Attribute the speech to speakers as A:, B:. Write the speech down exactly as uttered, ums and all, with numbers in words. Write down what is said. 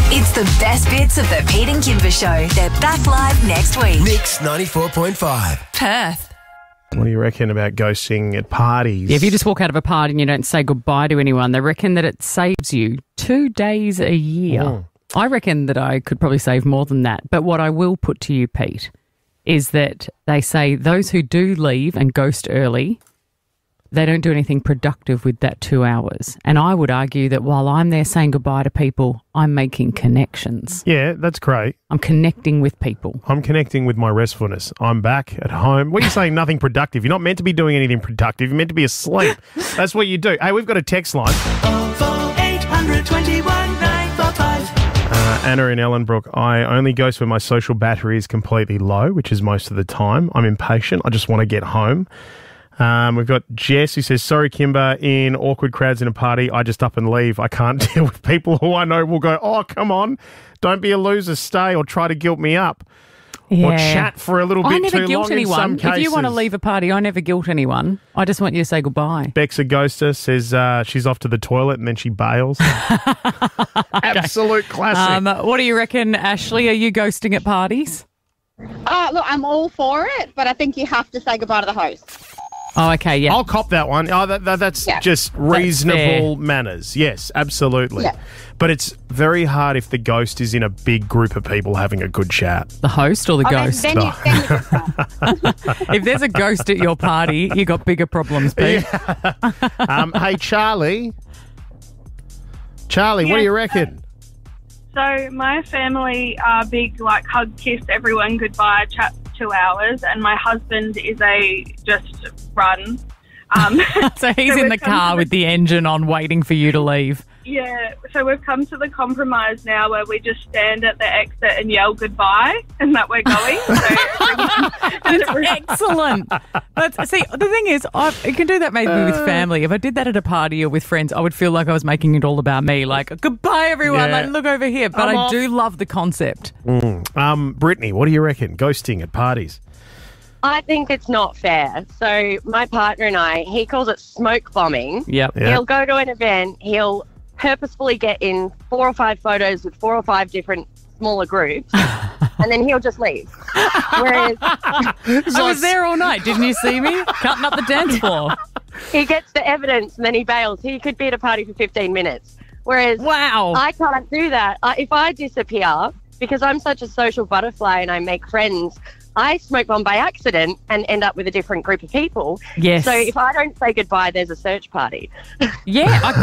A: It's the best bits of the Pete and Kimber Show. They're back live next week.
B: Mix ninety-four point five.
A: Perth.
C: What do you reckon about ghosting at parties?
D: Yeah, if you just walk out of a party and you don't say goodbye to anyone, they reckon that it saves you two days a year.
C: Mm.
D: I reckon that I could probably save more than that. But what I will put to you, Pete, is that they say those who do leave and ghost early, they don't do anything productive with that two hours. And I would argue that while I'm there saying goodbye to people, I'm making connections.
C: Yeah, that's great.
D: I'm connecting with people.
C: I'm connecting with my restfulness. I'm back at home. What are you saying? Nothing productive. You're not meant to be doing anything productive. You're meant to be asleep. That's what you do. Hey, we've got a text line.
E: oh four eight hundred twenty-one nine four five.
C: Uh, Anna in Ellenbrook, I only ghost when my social battery is completely low, which is most of the time. I'm impatient. I just want to get home. Um, we've got Jess who says, sorry, Kimber, in awkward crowds in a party, I just up and leave. I can't deal with people who I know will go, oh, come on, don't be a loser, stay, or try to guilt me up. Or chat for a little bit
D: I never
C: too
D: guilt
C: long
D: anyone.
C: in some cases.
D: If you want to leave a party, I never guilt anyone. I just want you to say goodbye.
C: Bex a ghoster says uh, she's off to the toilet and then she bails. Absolute classic.
D: Um, what do you reckon, Ashley? Are you ghosting at parties?
F: Oh, look, I'm all for it, but I think you have to say goodbye to the host.
D: Oh, okay, yeah.
C: I'll cop that one. Oh, that, that, that's
F: Yeah.
C: just reasonable manners. Yes, absolutely.
F: Yeah.
C: But it's very hard if the ghost is in a big group of people having a good chat.
D: The host or the
F: Oh, then-
D: ghost?
F: Then, you, then you just stop.
D: If there's a ghost at your party, you got bigger problems, Pete.
C: Um, hey, Charlie. Charlie, what do you reckon?
G: So my family are big, like, hug, kiss, everyone, goodbye, chat for two hours, and my husband is a just run. Um,
D: So he's
G: So
D: in the
G: we've come
D: car
G: to
D: with the engine on waiting for you to leave.
G: yeah, so we've come to the compromise now where we just stand at the exit and yell goodbye, and that we're going. So
D: That's excellent. That's, see, the thing is, I I can do that maybe with family. If I did that at a party or with friends, I would feel like I was making it all about me. Like, goodbye, everyone.
C: Yeah.
D: Like, look over here. But
C: I'm
D: I
C: off.
D: do love the concept.
C: Um, Brittany, what do you reckon? Ghosting at parties.
H: I think it's not fair. So my partner and I, he calls it smoke bombing.
D: Yep.
C: Yeah.
H: He'll go to an event, he'll purposefully get in four or five photos with four or five different smaller groups, and then he'll just leave. Whereas
D: I was there all night. Didn't you see me? Cutting up the dance floor.
H: he gets the evidence and then he bails. He could be at a party for fifteen minutes. Whereas
D: Wow.
H: I can't do that. Uh, if I disappear, because I'm such a social butterfly and I make friends, I smoke bomb by accident and end up with a different group of people.
D: Yes.
H: So if I don't say goodbye, there's a search party.
D: Yeah, I